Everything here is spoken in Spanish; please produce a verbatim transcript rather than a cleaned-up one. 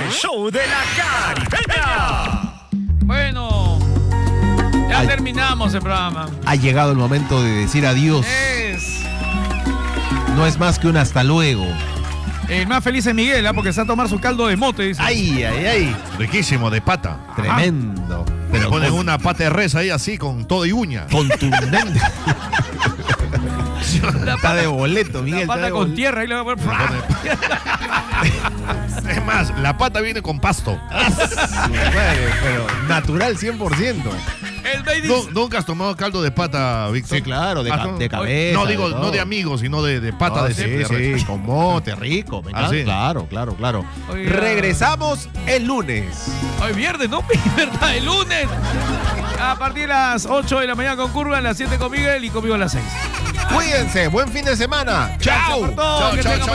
El show de la Caribeña. Bueno, ya Ay. terminamos el programa. Ha llegado el momento de decir adiós. Es No es más que un hasta luego. el más feliz es Miguel, ¿ah? Porque se va a tomar su caldo de mote, dice. Ay, ay, ay. Riquísimo, de pata. Tremendo. Le Pero ponen con- una pata de res ahí así, con todo y uña. contundente. La Está de boleto, La Miguel. está pata de con boleto. tierra y le va a poner... Es más, la pata viene con pasto. Madre, pero natural cien por ciento. El baby Nu- ¿Nunca has tomado caldo de pata, Víctor? Sí, claro, de, Ah, ca- no. de cabeza. No digo, de no todo. de amigos, sino de, de pata No, de sí, de res. sí, con mote, rico. Me Ah, encanta. sí. Claro, claro, claro. Oiga. Regresamos el lunes. Hoy viernes, ¿no? ¿Verdad? El lunes. A partir de las ocho de la mañana con Curva, a las siete con Miguel y conmigo a las seis. Cuídense, buen fin de semana. Gracias Chao. por todo, Chao, que chao, tengan chao.